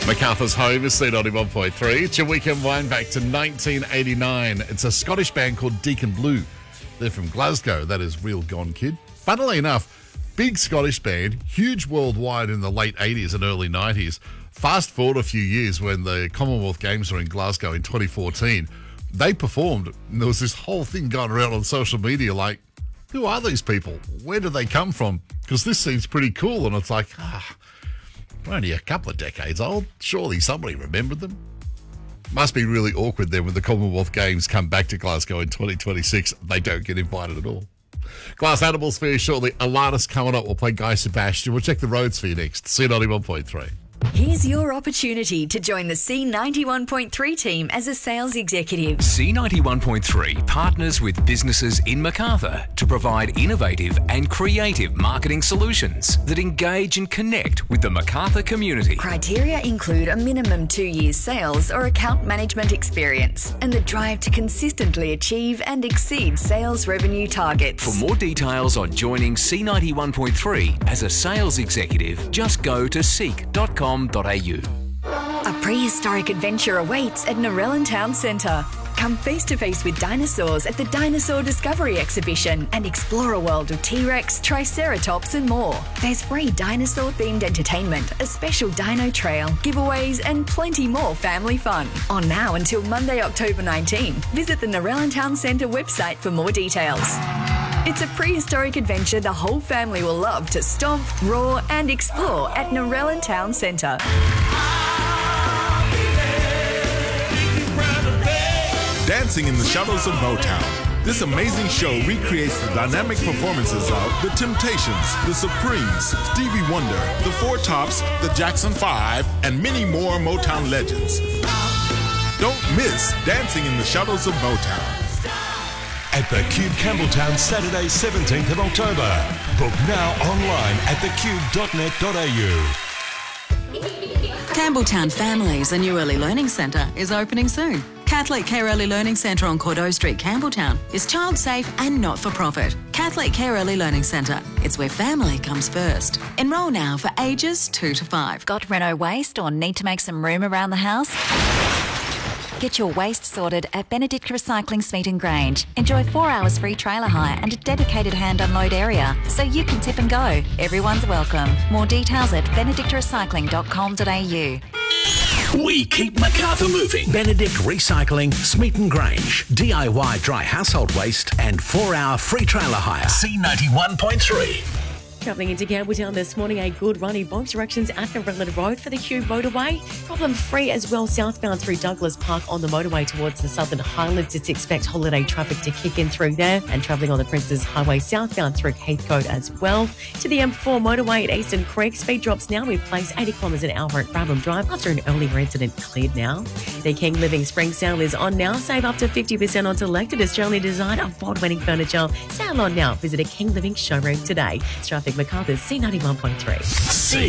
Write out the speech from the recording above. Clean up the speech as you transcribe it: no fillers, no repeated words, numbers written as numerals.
MacArthur's Home is C91.3. It's your weekend wind back to 1989. It's a Scottish band called Deacon Blue. They're from Glasgow. That is real gone, kid. Funnily enough, big Scottish band, huge worldwide in the late 80s and early 90s. Fast forward a few years when the Commonwealth Games were in Glasgow in 2014, they performed, and there was this whole thing going around on social media like, who are these people? Where do they come from? Because this seems pretty cool. And it's like, we're only a couple of decades old. Surely somebody remembered them. Must be really awkward then when the Commonwealth Games come back to Glasgow in 2026. They don't get invited at all. Glass Animals for you shortly. Alanis coming up. We'll play Guy Sebastian. We'll check the roads for you next. C91.3. Here's your opportunity to join the C91.3 team as a sales executive. C91.3 partners with businesses in Macarthur to provide innovative and creative marketing solutions that engage and connect with the Macarthur community. Criteria include a minimum 2 years sales or account management experience and the drive to consistently achieve and exceed sales revenue targets. For more details on joining C91.3 as a sales executive, just go to seek.com.au. A prehistoric adventure awaits at Narellan Town Centre. Come face to face with dinosaurs at the Dinosaur Discovery Exhibition and explore a world of T-Rex, Triceratops and more. There's free dinosaur-themed entertainment, a special dino trail, giveaways and plenty more family fun. On now until Monday, October 19. Visit the Narellan Town Centre website for more details. It's a prehistoric adventure the whole family will love to stomp, roar and explore at Narellan Town Centre. Dancing in the Shadows of Motown. This amazing show recreates the dynamic performances of The Temptations, The Supremes, Stevie Wonder, The Four Tops, The Jackson 5, and many more Motown legends. Don't miss Dancing in the Shadows of Motown. At the Cube Campbelltown, Saturday 17th of October. Book now online at thecube.net.au. Campbelltown Families, a new early learning centre, is opening soon. Catholic Care Early Learning Centre on Cordeaux Street, Campbelltown is child safe and not for profit. Catholic Care Early Learning Centre. It's where family comes first. Enrol now for ages 2 to 5. Got Renault waste or need to make some room around the house? Get your waste sorted at Benedict Recycling Smeaton Grange. Enjoy 4 hours free trailer hire and a dedicated hand unload area so you can tip and go. Everyone's welcome. More details at benedictrecycling.com.au. We keep Macarthur moving. Benedict Recycling, Smeaton Grange. DIY dry household waste and 4-hour free trailer hire. C91.3. Travelling into Campbelltown this morning, a good run in both directions at the Redland Road for the Cube motorway. Problem free as well southbound through Douglas Park on the motorway towards the Southern Highlands. It's expect holiday traffic to kick in through there, and travelling on the Princes Highway southbound through Heathcote as well. To the M4 motorway at Eastern Creek, speed drops now in place 80 kilometres an hour at Brabham Drive after an earlier incident cleared now. The King Living Spring Sale is on now. Save up to 50% on selected Australian design award-winning furniture. Sale on now. Visit a King Living showroom today. Traffic Macarthur's C91.3.